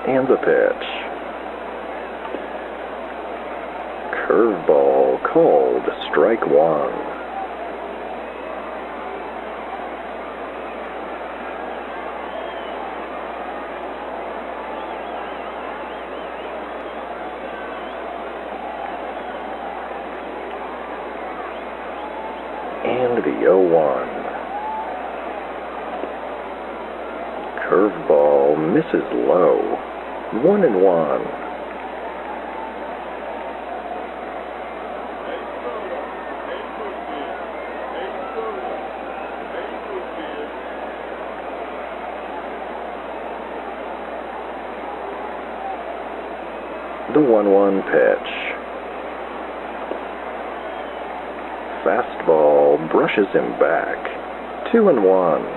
And the pitch. Curveball called strike one. And the 0-1. Curveball misses low. 1-1. The 1-1 pitch. Fastball brushes him back. 2-1.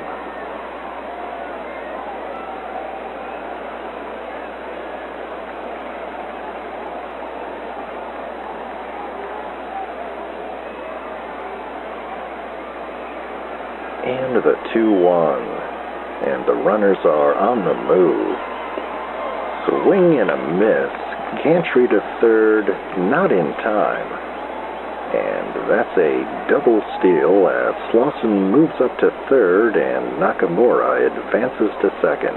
And the 2-1. And the runners are on the move. Swing and a miss. Gantry to third, not in time. And that's a double steal as Slauson moves up to third and Nakamura advances to second.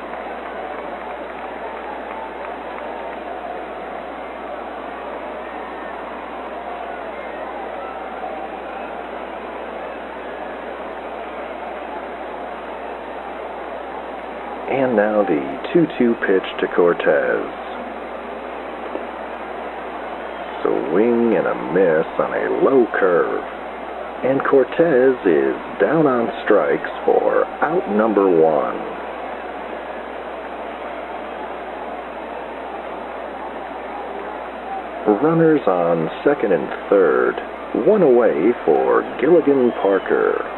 And now the 2-2 pitch to Cortes. Swing and a miss on a low curve. And Cortes is down on strikes for out number 1. Runners on second and third. One away for Gilligan Parker.